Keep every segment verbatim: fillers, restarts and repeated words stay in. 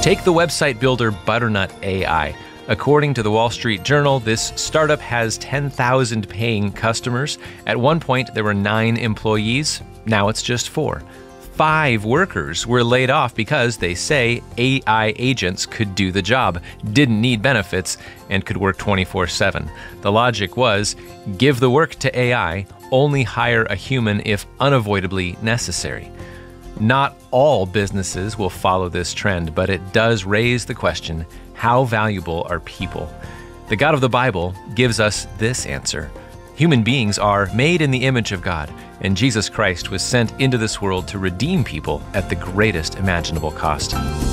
Take the website builder Butternut A I. According to the Wall Street Journal, this startup has ten thousand paying customers. At one point, there were nine employees. Now it's just four. Five workers were laid off because they say A I agents could do the job, didn't need benefits, and could work twenty-four seven. The logic was, give the work to A I, only hire a human if unavoidably necessary. Not all businesses will follow this trend, but it does raise the question, how valuable are people? The God of the Bible gives us this answer. Human beings are made in the image of God, and Jesus Christ was sent into this world to redeem people at the greatest imaginable cost.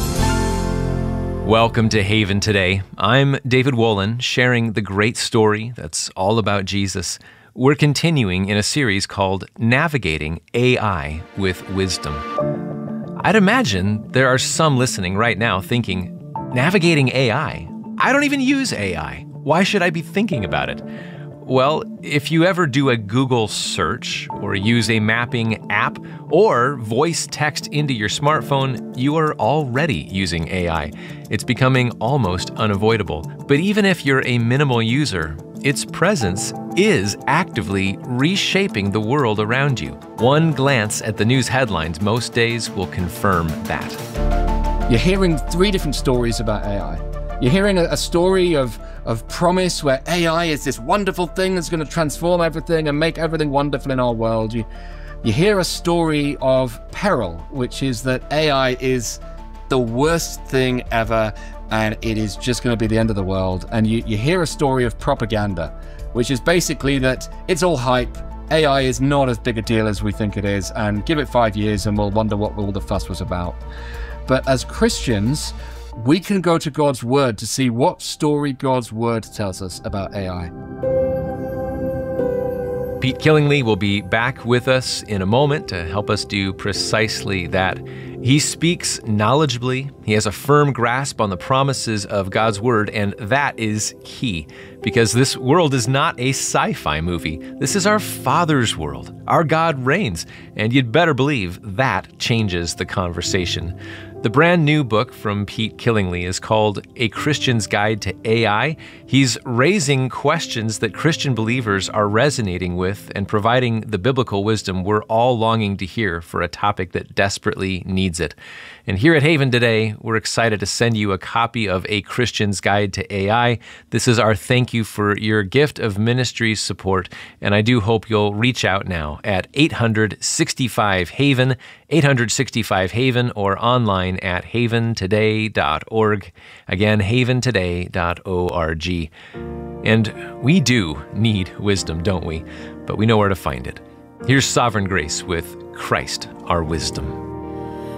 Welcome to Haven Today. I'm David Wolin, sharing the great story that's all about Jesus. We're continuing in a series called Navigating A I with Wisdom. I'd imagine there are some listening right now thinking, navigating A I? I don't even use A I. Why should I be thinking about it? Well, if you ever do a Google search or use a mapping app or voice text into your smartphone, you are already using A I. It's becoming almost unavoidable. But even if you're a minimal user, its presence is actively reshaping the world around you. One glance at the news headlines most days will confirm that. You're hearing three different stories about A I. You're hearing a, a story of, of promise where A I is this wonderful thing that's going to transform everything and make everything wonderful in our world. You, you hear a story of peril, which is that A I is the worst thing ever and it is just going to be the end of the world. And you, you hear a story of propaganda, which is basically that it's all hype. A I is not as big a deal as we think it is, and give it five years and we'll wonder what all the fuss was about. But as Christians, we can go to God's Word to see what story God's Word tells us about A I. Pete Killingly will be back with us in a moment to help us do precisely that. He speaks knowledgeably, he has a firm grasp on the promises of God's Word, and that is key, because this world is not a sci-fi movie. This is our Father's world. Our God reigns, and you'd better believe that changes the conversation. The brand new book from Pete Killingly is called A Christian's Guide to A I. He's raising questions that Christian believers are resonating with and providing the biblical wisdom we're all longing to hear for a topic that desperately needs it. And here at Haven Today, we're excited to send you a copy of A Christian's Guide to A I. This is our thank you for your gift of ministry support, and I do hope you'll reach out now at eight hundred sixty-five Haven, eight hundred sixty-five Haven, or online at haven today dot org. Again, haven today dot org. And we do need wisdom, don't we? But we know where to find it. Here's Sovereign Grace with Christ, our wisdom.